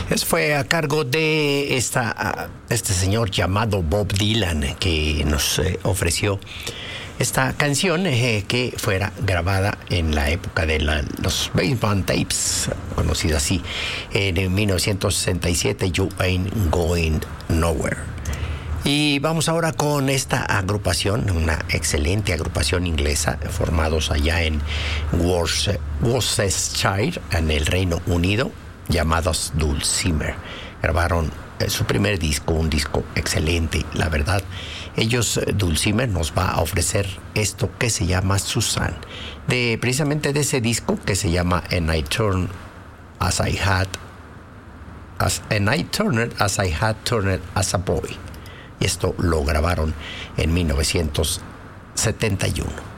Eso fue a cargo de este señor llamado Bob Dylan, que nos ofreció esta canción que fuera grabada en la época de los Baseband Tapes, conocida así, en 1967, You Ain't Going Nowhere. Y vamos ahora con esta agrupación, una excelente agrupación inglesa, formados allá en Worcestershire, en el Reino Unido, llamados Dulcimer. Grabaron su primer disco, un disco excelente, la verdad. Ellos, Dulcimer, nos va a ofrecer esto que se llama Susan, precisamente de ese disco que se llama And I Turned As I Had Turned As a Boy. Y esto lo grabaron en 1971.